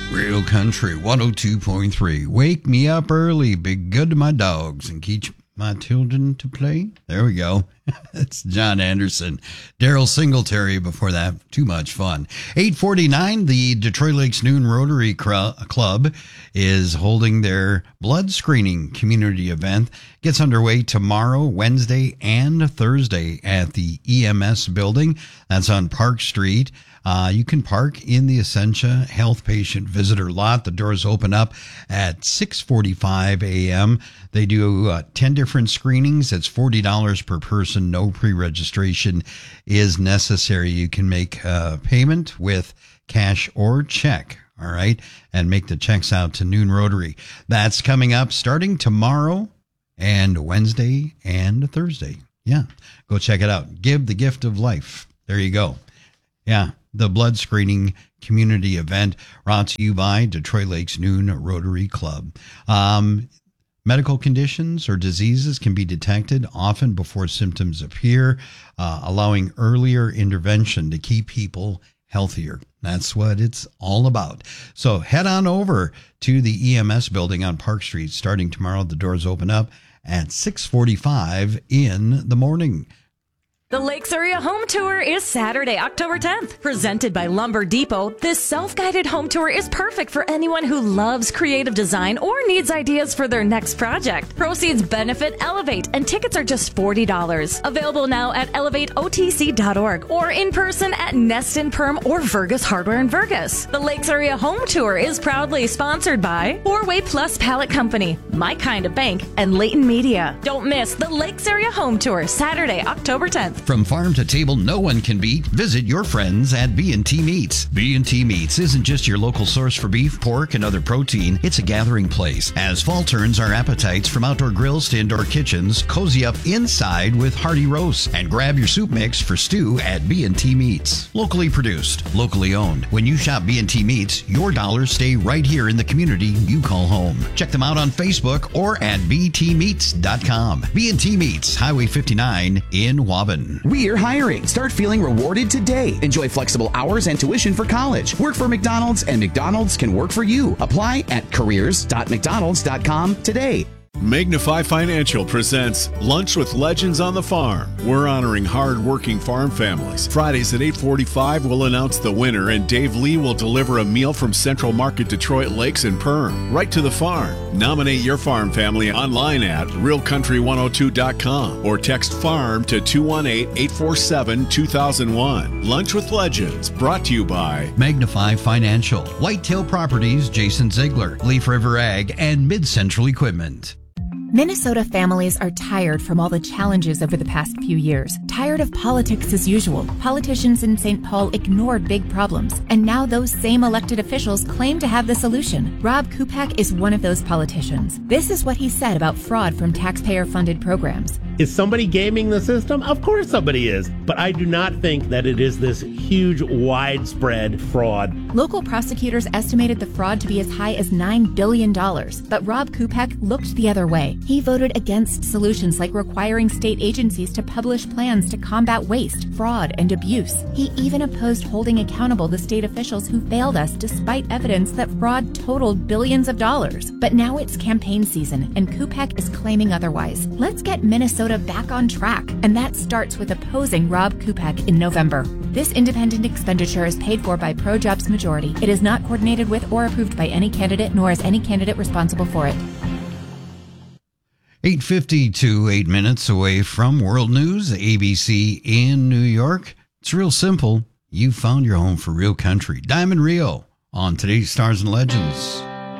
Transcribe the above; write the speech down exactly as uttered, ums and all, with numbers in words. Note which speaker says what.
Speaker 1: Real Country one oh two point three. Wake me up early, be good to my dogs, and teach my children to play. There we go. It's John Anderson. Daryl Singletary before that. Too much fun. eight forty-nine, the Detroit Lakes Noon Rotary Club is holding their blood screening community event. Gets underway tomorrow, Wednesday, and Thursday at the E M S building. That's on Park Street. Uh, you can park in the Essentia Health Patient Visitor Lot. The doors open up at six forty-five a.m. They do uh, ten different screenings. It's forty dollars per person. No pre-registration is necessary. You can make a payment with cash or check, all right, and make the checks out to Noon Rotary. That's coming up starting tomorrow and Wednesday and Thursday. Yeah, go check it out. Give the gift of life. There you go. Yeah. The blood screening community event brought to you by Detroit Lakes Noon Rotary Club. Um, medical conditions or diseases can be detected often before symptoms appear, uh, allowing earlier intervention to keep people healthier. That's what it's all about. So head on over to the E M S building on Park Street starting tomorrow. The doors open up at six forty-five in the morning.
Speaker 2: The Lakes Area Home Tour is Saturday, October tenth. Presented by Lumber Depot, this self-guided home tour is perfect for anyone who loves creative design or needs ideas for their next project. Proceeds benefit Elevate, and tickets are just forty dollars. Available now at elevate o t c dot org or in person at Neston Perm or Vergus Hardware in Vergus. The Lakes Area Home Tour is proudly sponsored by Four-Way Plus Pallet Company, My Kind of Bank, and Leighton Media. Don't miss the Lakes Area Home Tour, Saturday, October tenth.
Speaker 1: From farm to table, no one can beat. Visit your friends at B and T Meats. B and T Meats isn't just your local source for beef, pork, and other protein. It's a gathering place. As fall turns our appetites from outdoor grills to indoor kitchens, cozy up inside with hearty roasts and grab your soup mix for stew at B and T Meats. Locally produced, locally owned. When you shop B and T Meats, your dollars stay right here in the community you call home. Check them out on Facebook or at b t meats dot com. B and T Meats, Highway fifty-nine in Waban.
Speaker 3: We're hiring. Start feeling rewarded today. Enjoy flexible hours and tuition for college. Work for McDonald's, and McDonald's can work for you. Apply at careers dot mcdonalds dot com today.
Speaker 4: Magnify Financial presents Lunch with Legends on the Farm. We're honoring hard-working farm families. Fridays at eight forty-five, we'll announce the winner, and Dave Lee will deliver a meal from Central Market Detroit Lakes and Perm, right to the farm. Nominate your farm family online at real country one oh two dot com or text FARM to two one eight, eight four seven, two thousand one. Lunch with Legends, brought to you by
Speaker 1: Magnify Financial, Whitetail Properties, Jason Ziegler, Leaf River Ag, and Mid-Central Equipment.
Speaker 5: Minnesota families are tired from all the challenges over the past few years. Tired of politics as usual. Politicians in Saint Paul ignored big problems, and now those same elected officials claim to have the solution. Rob Kupak is one of those politicians. This is what he said about fraud from taxpayer-funded programs.
Speaker 6: Is somebody gaming the system? Of course somebody is. But I do not think that it is this huge, widespread fraud.
Speaker 5: Local prosecutors estimated the fraud to be as high as nine billion dollars. But Rob Kupak looked the other way. He voted against solutions like requiring state agencies to publish plans to combat waste, fraud, and abuse. He even opposed holding accountable the state officials who failed us despite evidence that fraud totaled billions of dollars. But now it's campaign season, and Kupak is claiming otherwise. Let's get Minnesota back on track, and that starts with opposing Rob Kupak in November. This independent expenditure is paid for by ProJobs Majority. It is not coordinated with or approved by any candidate, nor is any candidate responsible for it.
Speaker 1: eight fifty-two, eight minutes away from World News, A B C in New York. It's real simple. You found your home for real country. Diamond Rio on today's Stars and Legends.